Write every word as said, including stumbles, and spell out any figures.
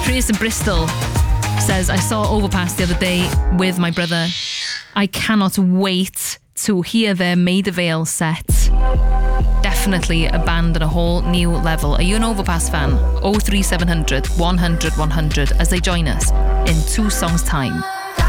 Chris in Bristol says, I saw Overpass the other day with my brother. I cannot wait to hear their Maida Vale set. Definitely a band at a whole new level. Are you an Overpass fan? oh three seven hundred, one hundred, one hundred as they join us in two songs' time.